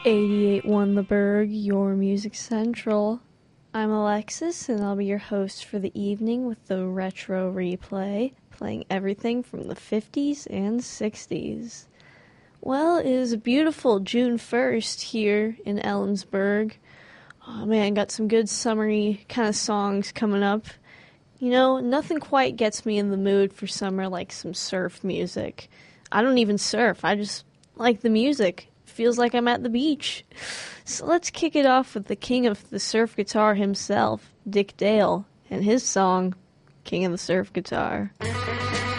88.1 The Berg, your music central. I'm Alexis, and I'll be your host for the evening with the Retro Replay, playing everything from the 50s and 60s. Well, it is a beautiful June 1st here in Ellensburg. Oh man, got some good summery kind of songs coming up. You know, nothing quite gets me in the mood for summer like some surf music. I don't even surf, I just like the music. Feels like I'm at the beach. So let's kick it off with the king of the surf guitar himself, Dick Dale, and his song, King of the Surf Guitar.